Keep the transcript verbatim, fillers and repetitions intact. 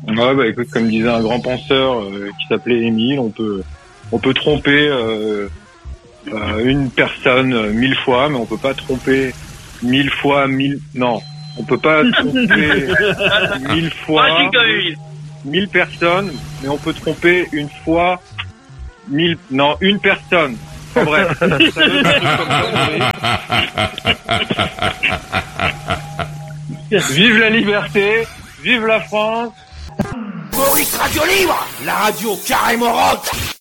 Ouais, bah écoute, comme disait un grand penseur euh, qui s'appelait Émile, on peut, on peut tromper euh, euh, une personne euh, mille fois, mais on peut pas tromper mille fois mille. Non, on peut pas tromper mille fois mille personnes, mais on peut tromper une fois mille. Non, une personne. En bref. Ça donne un truc comme ça, vive la liberté, vive la France. Maurice Radio Libre, la radio carrément rock.